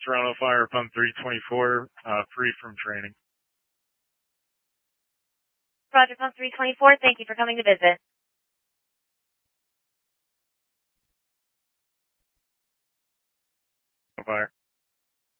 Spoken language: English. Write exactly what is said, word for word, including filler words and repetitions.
Toronto Fire, Pump three twenty-four, uh, free from training. Roger, Pump three twenty-four, thank you for coming to visit. Fire.